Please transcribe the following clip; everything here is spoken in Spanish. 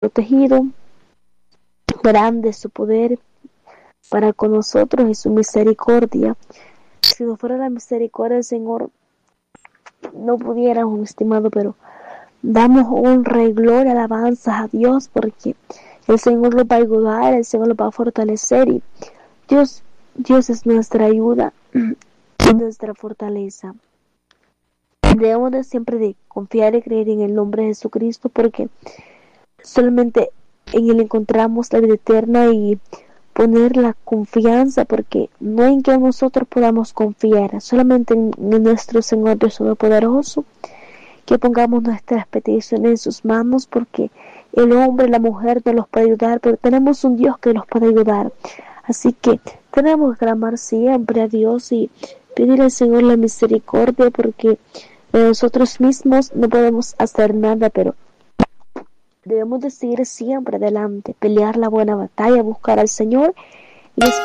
protegido. Grande es su poder para con nosotros y su misericordia. Si no fuera la misericordia del Señor, no pudiéramos, mi estimado, pero damos honra y gloria, alabanzas a Dios, porque el Señor nos va a ayudar, el Señor nos va a fortalecer, y Dios es nuestra ayuda y nuestra fortaleza. Debemos de siempre de confiar y creer en el nombre de Jesucristo, porque solamente en Él encontramos la vida eterna, y poner la confianza, porque no en que nosotros podamos confiar, solamente en nuestro Señor Dios Todopoderoso, que pongamos nuestras peticiones en sus manos, porque el hombre y la mujer no los puede ayudar, pero tenemos un Dios que los puede ayudar. Así que tenemos que clamar siempre a Dios y pedir al Señor la misericordia, porque de nosotros mismos no podemos hacer nada, pero debemos de seguir siempre adelante, pelear la buena batalla, buscar al Señor y